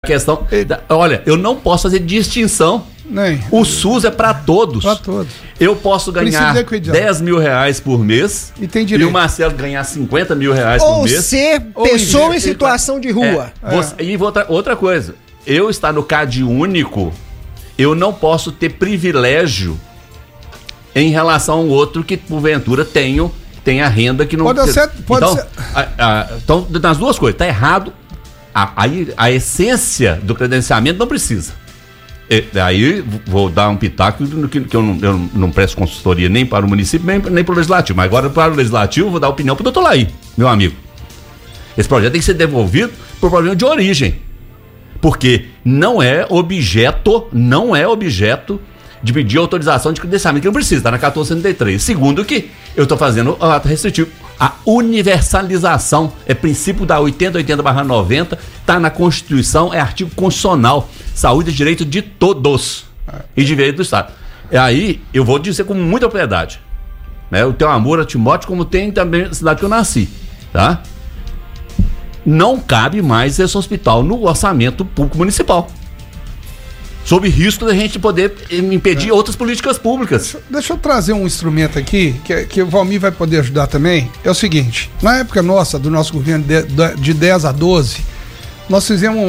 questão... Olha, eu não posso fazer distinção. O SUS é para todos. Para todos. Eu posso ganhar 10 mil reais por mês e o Marcelo ganhar 50 mil reais por mês. Ou ser pessoa em situação de rua. E outra coisa, eu estar no CAD único, eu não posso ter privilégio em relação ao outro que, porventura, tem a renda que não... Pode ser. Então, nas duas coisas, tá errado. A essência do credenciamento não precisa. Aí vou dar um pitaco que eu não presto consultoria nem para o município, nem para o legislativo. Mas agora para o legislativo eu vou dar opinião para o doutor Laí, meu amigo. Esse projeto tem que ser devolvido por problema de origem. Porque não é objeto de pedir autorização de credenciamento, que não precisa, está na 1463. Segundo que eu estou fazendo o ato restritivo. A universalização é princípio da 80/90, está na Constituição, é artigo constitucional. Saúde é direito de todos e direito do Estado. E aí, eu vou dizer com muita propriedade, né? Eu tenho amor a Timóteo, como tem também na cidade que eu nasci, tá? Não cabe mais esse hospital no orçamento público municipal. Sob risco da gente poder impedir outras políticas públicas. Deixa eu trazer um instrumento aqui, que o Valmir vai poder ajudar também. É o seguinte, na época do nosso governo de 10 a 12, nós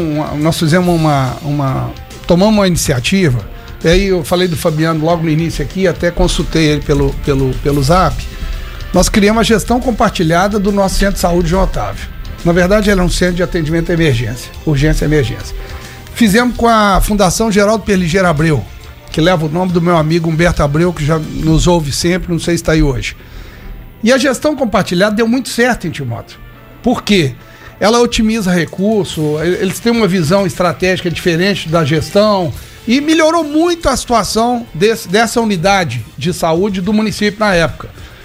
tomamos uma iniciativa, e aí eu falei do Fabiano logo no início aqui, até consultei ele pelo Zap. Nós criamos a gestão compartilhada do nosso centro de saúde João Otávio. Na verdade, ele é um centro de atendimento à emergência, urgência e emergência. Fizemos com a Fundação Geraldo Perligeira Abreu, que leva o nome do meu amigo Humberto Abreu, que já nos ouve sempre, não sei se está aí hoje. E a gestão compartilhada deu muito certo em Timóteo. Por quê? Ela otimiza recurso, eles têm uma visão estratégica diferente da gestão e melhorou muito a situação dessa unidade de saúde do município na época.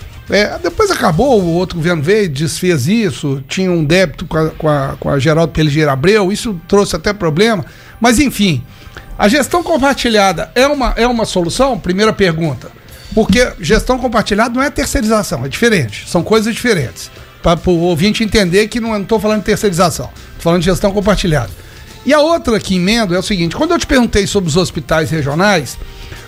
Depois acabou, o outro governo veio, desfez isso, tinha um débito com a Geraldo Perligeira Abreu, isso trouxe até problema, mas enfim, a gestão compartilhada é uma solução? Primeira pergunta, porque gestão compartilhada não é terceirização, é diferente, são coisas diferentes, para o ouvinte entender que não estou falando de terceirização, estou falando de gestão compartilhada. E a outra que emendo é o seguinte, quando eu te perguntei sobre os hospitais regionais,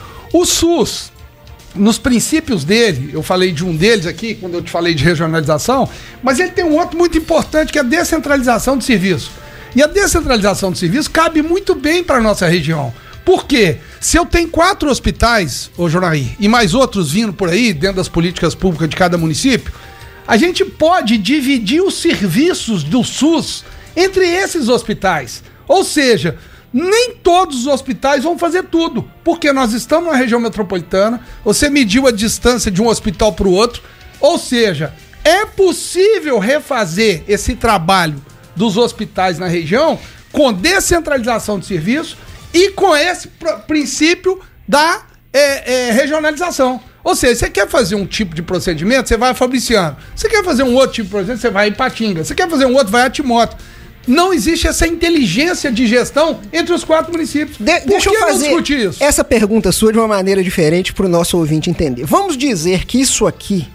o SUS... Nos princípios dele, eu falei de um deles aqui, quando eu te falei de regionalização, mas ele tem um outro muito importante, que é a descentralização de serviço. E a descentralização de serviço cabe muito bem para a nossa região. Por quê? Se eu tenho 4 hospitais, ô Jonaí, e mais outros vindo por aí, dentro das políticas públicas de cada município, a gente pode dividir os serviços do SUS entre esses hospitais. Ou seja... Nem todos os hospitais vão fazer tudo, porque nós estamos numa região metropolitana, você mediu a distância de um hospital para o outro, ou seja, é possível refazer esse trabalho dos hospitais na região com descentralização de serviço e com esse princípio da regionalização. Ou seja, você quer fazer um tipo de procedimento, você vai a Fabriciano. Você quer fazer um outro tipo de procedimento, você vai a Ipatinga. Você quer fazer um outro, vai a Timóteo. Não existe essa inteligência de gestão entre os 4 municípios. Deixa eu fazer essa pergunta sua de uma maneira diferente para o nosso ouvinte entender. Vamos dizer que isso aqui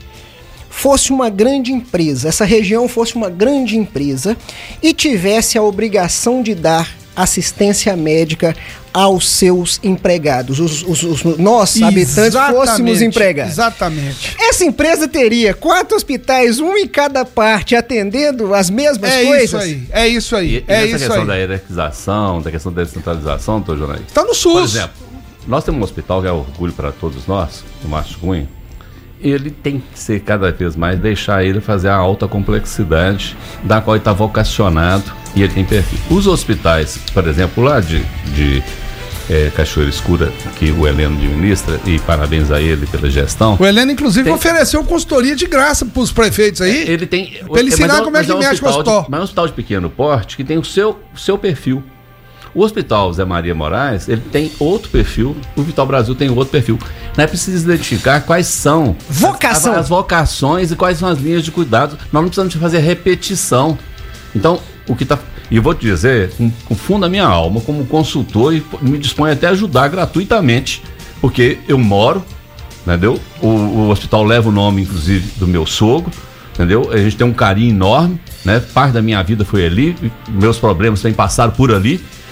fosse uma grande empresa, essa região fosse uma grande empresa e tivesse a obrigação de dar assistência médica aos seus empregados, nós, habitantes, fôssemos empregados. Exatamente. Essa empresa teria 4 hospitais, um em cada parte, atendendo as mesmas coisas? É isso aí. E essa questão da hierarquização, da questão da descentralização, doutor Jonaí? Está no SUS. Por exemplo, nós temos um hospital que é orgulho para todos nós, o Márcio Cunha. Ele tem que ser cada vez mais, deixar ele fazer a alta complexidade da qual ele está vocacionado e ele tem perfil. Os hospitais, por exemplo, lá de Cachoeira Escura, que o Heleno administra, e parabéns a ele pela gestão. O Heleno, inclusive, ofereceu consultoria de graça para os prefeitos aí. Ele tem. Para ele ensinar como é que mexe com o hospital. Mas é um hospital de pequeno porte que tem o seu perfil. O Hospital Zé Maria Moraes, ele tem outro perfil, o Vital Brasil tem outro perfil. Não é preciso identificar quais são as vocações e quais são as linhas de cuidado. Nós não precisamos fazer repetição. Então, e eu vou te dizer, com fundo da minha alma, como consultor, e me disponho até a ajudar gratuitamente, porque eu moro, entendeu? O hospital leva o nome, inclusive, do meu sogro, entendeu? A gente tem um carinho enorme, né? Parte da minha vida foi ali, meus problemas também passaram por ali.